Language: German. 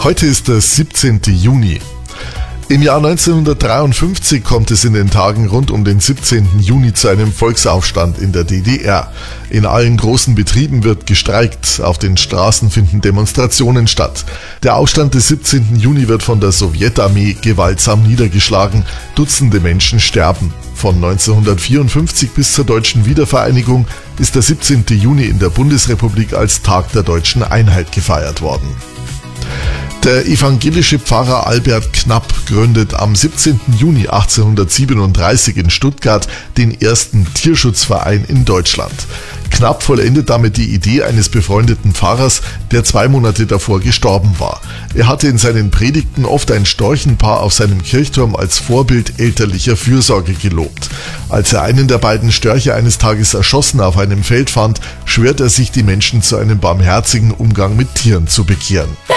Heute ist der 17. Juni. Im Jahr 1953 kommt es in den Tagen rund um den 17. Juni zu einem Volksaufstand in der DDR. In allen großen Betrieben wird gestreikt, auf den Straßen finden Demonstrationen statt. Der Aufstand des 17. Juni wird von der Sowjetarmee gewaltsam niedergeschlagen, Dutzende Menschen sterben. Von 1954 bis zur deutschen Wiedervereinigung ist der 17. Juni in der Bundesrepublik als Tag der deutschen Einheit gefeiert worden. Der evangelische Pfarrer Albert Knapp gründet am 17. Juni 1837 in Stuttgart den ersten Tierschutzverein in Deutschland. Knapp vollendet damit die Idee eines befreundeten Pfarrers, der 2 Monate davor gestorben war. Er hatte in seinen Predigten oft ein Storchenpaar auf seinem Kirchturm als Vorbild elterlicher Fürsorge gelobt. Als er einen der beiden Störche eines Tages erschossen auf einem Feld fand, schwört er sich, die Menschen zu einem barmherzigen Umgang mit Tieren zu bekehren.